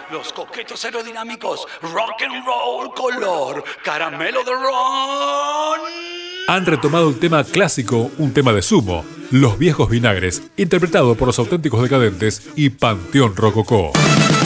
los coquetos aerodinámicos, rock and roll color, caramelo de ron. Han retomado el tema clásico, un tema de Sumo, Los Viejos Vinagres, interpretado por Los Auténticos Decadentes y Panteón Rococó.